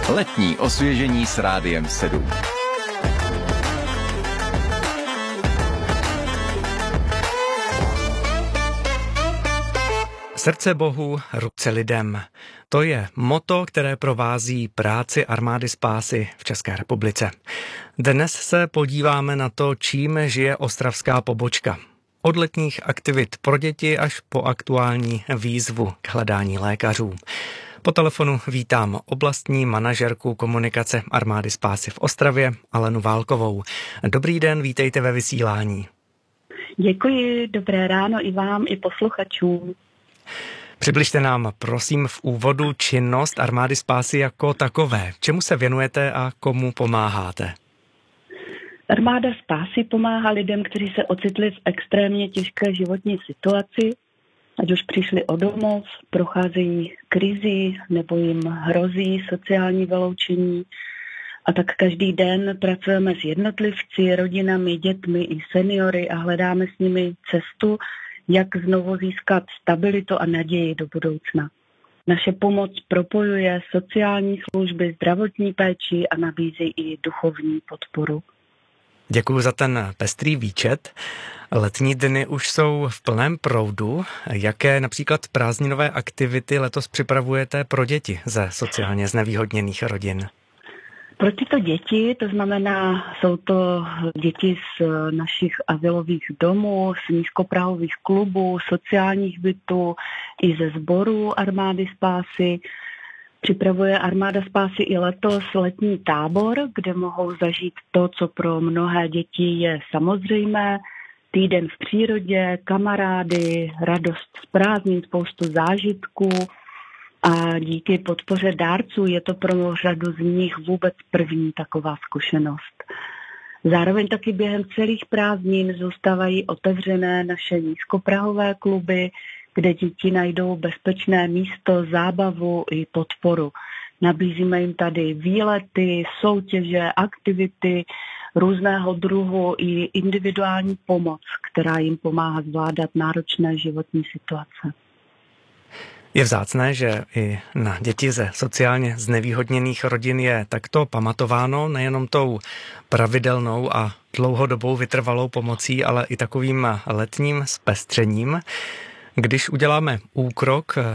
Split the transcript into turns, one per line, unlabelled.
Letní osvěžení s Rádiem 7.
Srdce Bohu, ruce lidem. To je motto, které provází práci Armády spásy v České republice. Dnes se podíváme na to, čím žije ostravská pobočka. Od letních aktivit pro děti až po aktuální výzvu k hledání lékařů. Po telefonu vítám oblastní manažerku komunikace Armády spásy v Ostravě, Alenu Válkovou. Dobrý den, vítejte ve vysílání.
Děkuji, dobré ráno i vám, i posluchačům.
Přibližte nám, prosím, v úvodu činnost Armády spásy jako takové. Čemu se věnujete a komu pomáháte?
Armáda spásy pomáhá lidem, kteří se ocitli v extrémně těžké životní situaci, ať už přišli o domov, procházejí krizi nebo jim hrozí sociální vyloučení. A tak každý den pracujeme s jednotlivci, rodinami, dětmi i seniory a hledáme s nimi cestu, jak znovu získat stabilitu a naději do budoucna. Naše pomoc propojuje sociální služby, zdravotní péči a nabízí i duchovní podporu.
Děkuji za ten pestrý výčet. Letní dny už jsou v plném proudu. Jaké například prázdninové aktivity letos připravujete pro děti ze sociálně znevýhodněných rodin?
Pro tyto děti, to znamená, jsou to děti z našich azylových domů, z nízkoprahových klubů, sociálních bytů i ze sborů Armády spásy. Připravuje Armáda spásy i letos letní tábor, kde mohou zažít to, co pro mnohé děti je samozřejmé. Týden v přírodě, kamarády, radost z prázdnin, spoustu zážitků. A díky podpoře dárců je to pro řadu z nich vůbec první taková zkušenost. Zároveň taky během celých prázdnin zůstávají otevřené naše nízkoprahové kluby, kde děti najdou bezpečné místo, zábavu i podporu. Nabízíme jim tady výlety, soutěže, aktivity různého druhu i individuální pomoc, která jim pomáhá zvládat náročné životní situace.
Je vzácné, že i na děti ze sociálně znevýhodněných rodin je takto pamatováno nejenom tou pravidelnou a dlouhodobou vytrvalou pomocí, ale i takovým letním zpestřením. Když uděláme úkrok